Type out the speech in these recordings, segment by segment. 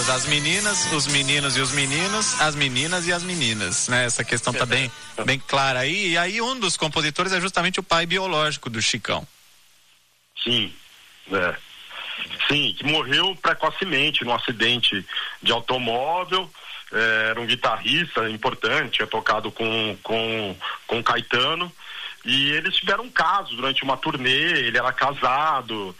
temos as meninas, os meninos e os meninos, as meninas e as meninas, né? Essa questão tá bem clara aí. E aí um dos compositores é justamente o pai biológico do Chicão. Sim, Sim, que morreu precocemente num acidente de automóvel. Era um guitarrista importante, tinha tocado com Caetano, e eles tiveram um caso durante uma turnê. Ele era casado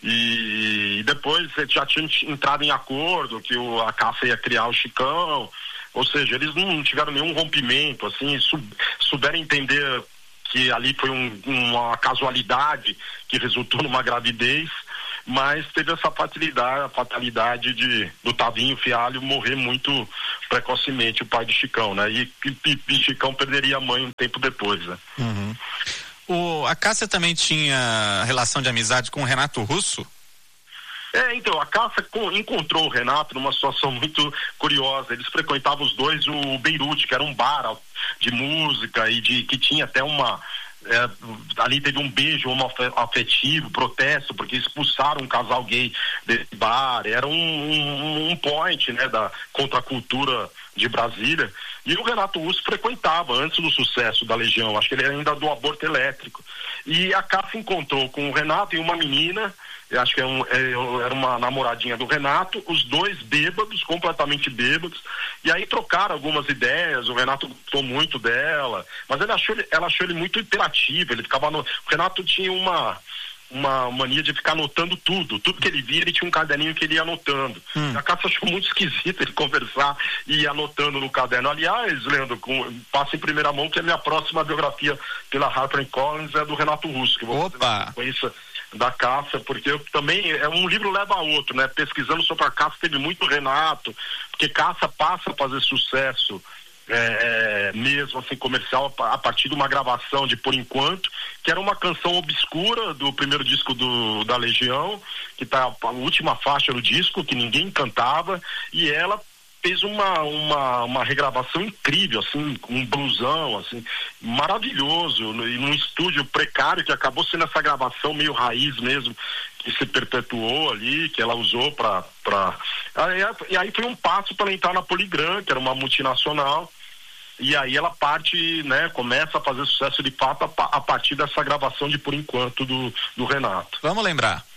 e depois já tinham entrado em acordo que a Cássia ia criar o Chicão, ou seja, eles não tiveram nenhum rompimento, assim, souberam entender que ali foi uma casualidade que resultou numa gravidez, mas teve essa fatalidade do Tavinho Fialho morrer muito precocemente, o pai de Chicão, né? E Chicão perderia a mãe um tempo depois, né? Uhum. A Cássia também tinha relação de amizade com o Renato Russo? Então, a Cássia encontrou o Renato numa situação muito curiosa. Eles frequentavam os dois o Beirute, que era um bar de música e que tinha até ali teve um beijo afetivo, protesto, porque expulsaram um casal gay desse bar. Era um point, né, da contracultura de Brasília. E o Renato Russo frequentava antes do sucesso da Legião, acho que ele era ainda do Aborto Elétrico. E a Cássia encontrou com o Renato e uma menina, eu acho que era uma namoradinha do Renato, os dois bêbados, completamente bêbados, e aí trocaram algumas ideias. O Renato gostou muito dela, mas ela achou ele muito hiperativo. O Renato tinha uma mania de ficar anotando tudo que ele via. Ele tinha um caderninho que ele ia anotando. A Cássia achou muito esquisito ele conversar e ir anotando no caderno. Aliás, Leandro, passa em primeira mão que a minha próxima biografia pela HarperCollins é do Renato Russo, que eu vou fazer uma sequência da Cássia, porque eu também, um livro leva a outro, né? Pesquisando sobre a Cássia, teve muito Renato, porque Cássia passa a fazer sucesso mesmo assim comercial a partir de uma gravação de Por Enquanto, que era uma canção obscura do primeiro disco da Legião, que tá a última faixa do disco, que ninguém cantava, e ela fez uma regravação incrível, assim, um blusão, assim, maravilhoso, e num estúdio precário, que acabou sendo essa gravação meio raiz mesmo, que se perpetuou ali, que ela usou e aí foi um passo para entrar na Polygram, que era uma multinacional, e aí ela parte, né, começa a fazer sucesso de fato a partir dessa gravação de Por Enquanto do Renato. Vamos lembrar.